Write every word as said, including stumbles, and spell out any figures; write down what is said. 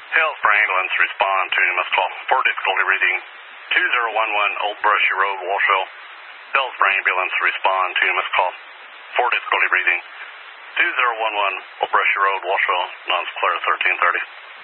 Hillsborough ambulance, respond to missed call. For difficulty reading two zero one one Old Brushy Road, Washville. Hillsborough ambulance, respond to missed call. For difficulty reading two zero one one Old Brushy Road, Washville. Non's clear thirteen thirty.